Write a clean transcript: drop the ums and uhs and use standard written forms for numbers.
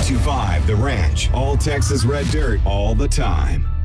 1025 The Ranch. All Texas red dirt all the time.